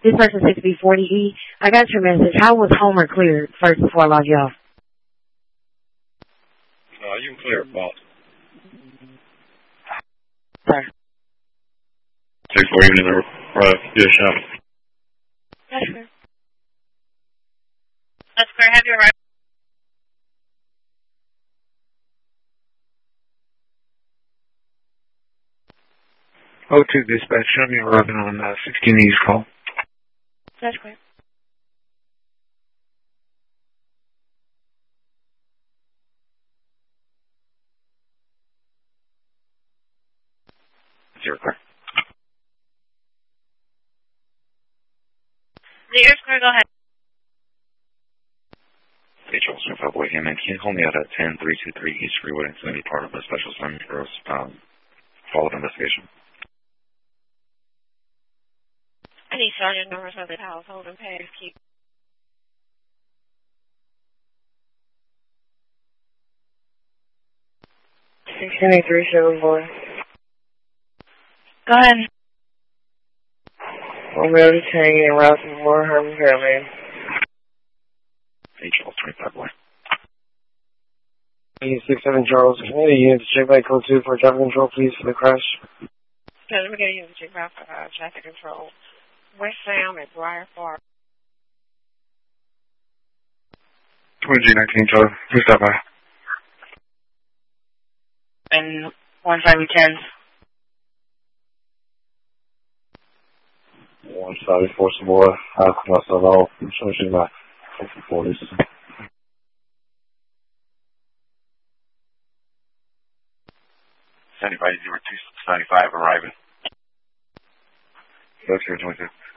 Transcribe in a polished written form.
This person 6B40E. I got your message. How was Homer cleared first before I log you off? You can clear it, boss. Sir. 6-4 evening, do a shot. That's fair. That's clear. Have your right. 02 dispatch, show me arriving on 16 East call. That's clear. Zero clear. The air's clear. Go ahead. Hey, Charles, Boy, hey, man, can you hold me at 10323 East Freeway? It's going to be part of a special assignment for us, follow-up investigation. I need sergeant numbers of the household and pay. Keep. 673 boy. Go ahead. I'm ready to hang in route for Herman Fairman. Hey, Charles, 25 boy. 67 Charles, can I get a unit to check by code 2 for traffic control, please, for the crash? Okay, let me get a unit to check out for traffic control. West Sam at Briar Park. 20G19 Charles, please stop by. And 1510. 154 Samoa, myself out, showing my 40s. 75 02 75 arriving. That's here, 22.